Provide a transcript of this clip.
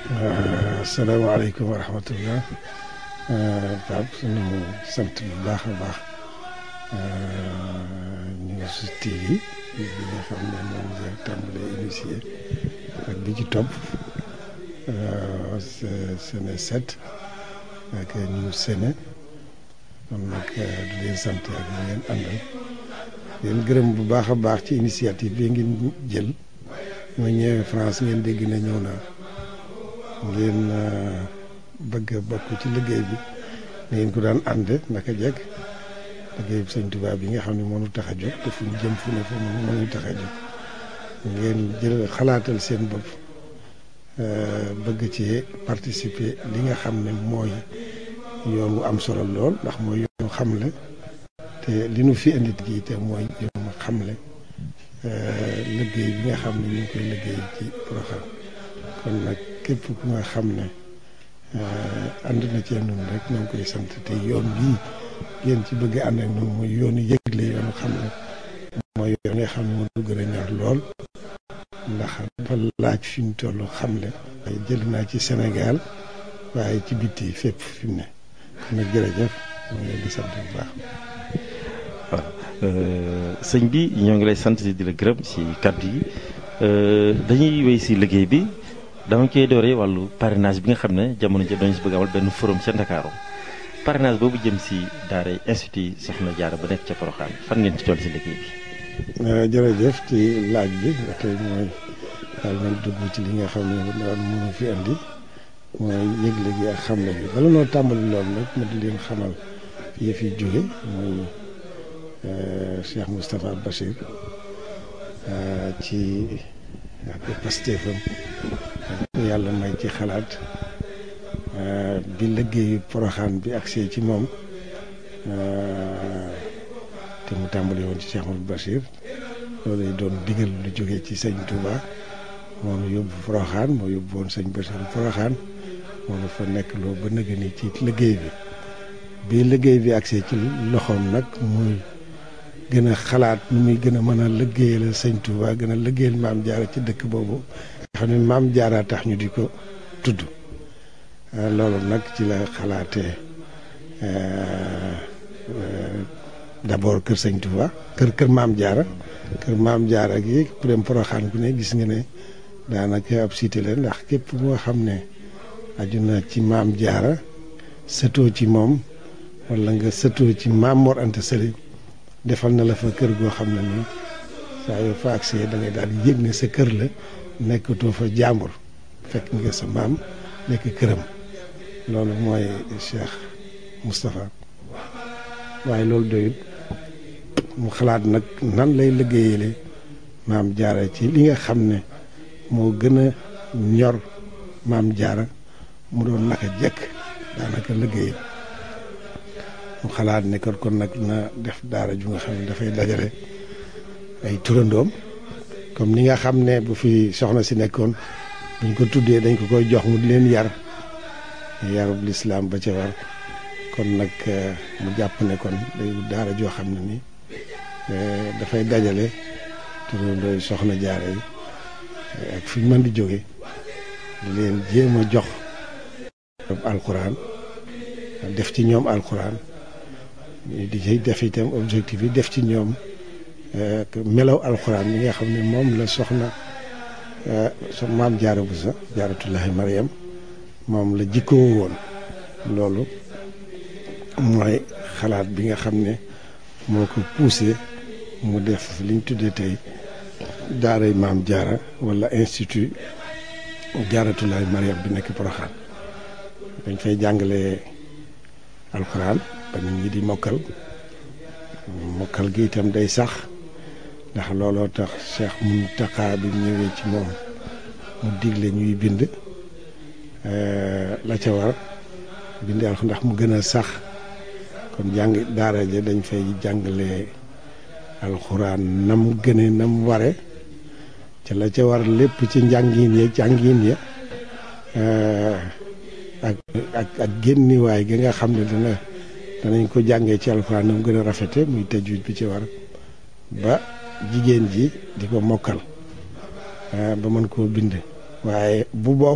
asalaamaaleykum wa rahmatullah Pape sunu sant bu baax a baax News TV bi nga xam ne moom nga tàmbalee initié ak bi ci topp Séné 7 ak News Séné kon nag di leen sant ak ñu ngeen àndal leen gërëm bu baax a baax ci initiative bi ngeen jël ma ñëwee France ngeen dégg na ñëw naa ngeen bëgg a bokk ci liggéey bi ngeen ko daan ànd naka jekk liggéey bi Sëñ Tuubaa bi nga xam ne moo ñu tax a jóg te fu ñu jëm fu ne fa moo ñu tax a jóg ngeen jël xalaatal seen bopp bëgg ci participer li nga xam ne mooy yoon wu am solo lool ndax mooy yoonu xamle te li nu fi indi gi te mooy yoonu xamle liggéey bi nga xam ne ñu ngi koy liggéey ci Porokhane kon nag képp ku nga xam ne ànd na ci ñun rek ñoo ngi koy sant te yoon bii ngeen ci bëgg ànd ak ñun mooy yoonu yëgle yoonu xam ne mooy yoon nga xam ne moo gën a ñor lool ndax dafa laaj fi ñu toll xam ne jël naa ci Sénégal waaye ci bitti fépp fi mu ne kon nag jërëjëf moo ngi leen di sant bu baax. sëñ bi ñoo ngi lay sant di la gërëm ci kàddu yi dañuy wéy ci liggéey bi dama koy dooree wàllu parrainage bi nga xam ne jamono ji dañu si bëgg amal benn forum ca Ndakaaru parrainage boobu jëm ci daara institut Soxna Jaara ba nekk ca Porokhane fan ngeen ci toll ci liggéey bi. jërëjëf ci laaj bi tey mooy daal man dugg ci li nga xam ne daal mënu fi andi mooy yëgle gi ak xamle bi bala noo tàmbali loolu nag ma di leen xamal fi fi jóge mooy Cheikh Moustapha Bachir ci ak Pastefam yàlla may ci xalaat bi liggéeyu Porokhane bi agsee ci moom te mu tàmbali woon ci Cheikh Moustapha Bachir loolu doon digal lu jógee ci sëñ Touba moom yóbbu Porokhane moo yóbbu woon sëñ Bachir Porokhane moom fa nekk loo ba nëgë ni ci liggéey bi liggéey bi agsee ci loxoom nag muy gën a xalaat nu muy gën a mën a liggéeyal sëñ Touba gën a liggéeyal maam Jaara ci dëkk boobu nga xam ne maam Jaara tax ñu di ko tudd loolu nag ci la xalaatee d'abord kër sëñ Touba kër maam Jaara gi ku dem Porokhane ku ne gis nga ne daanaka ab cité la ndax képp moo xam ne aju na ci maam Jaara sëtoo ci moom wala nga sëtoo ci maam Mor Anta Sali defal na la fa kër goo xam ne nii saa yoo fa agsee da ngay daal di yëg ne sa kër la nekkatoo fa jàmbur fekk nga sa maam nekk këram loolu mooy Cheikh Moustapha waaye loolu doyut mu xalaat nag nan lay liggéeyale maam Jaara ci li nga xam ne moo gën a ñor maam Jaara mu doon naka jekk daanaka liggéey mu xalaat ne kon nag na def daara ju nga xam ne dafay dajale ay turandoom comme ni nga xam ne bu fi soxna si nekkoon buñ ko tuddee dañ ko koy jox mu di leen yarub lislaam ba ca war kon nag mu jàpp ne kon day daara joo xam ne ni dafay dajale turandooy soxna Jaara yi ak fi ñu mën di jóge di leen jéem a jox alxuraan def ci ñoom alxuraan di ci def itam objectif yi def ci ñoom melaw alxuraan yi nga xam ne moom la soxna maam Jaara Buso Jaaratullaahi Mariam moom la jikkoo woon loolu mooy xalaat bi nga xam ne moo ko poussé mu def liñ tuddee tey daaray maam Jaara wala institut Jaaratullaahi Mariam bi nekk Porokhane dañ fay jàngale alxuraan ba nit ñi di mokkal gi itam day sax ndax looloo tax Cheikh Mountakha bi ñëwee ci moom mu digle ñuy bind la ca war bind alxuraan ndax mu gën a sax kon daara ja dañ fay jàngale alxuraan nam gëne nam ware ca la ca war lépp ci njàngin ya ak génniwaay gi nga xam ne danañ ko jàngee ci alxuraan nam gën a rafete muy tajwid bi ci war ba jigéen ji di ko mokkal ba mën koo bind waaye bu boobu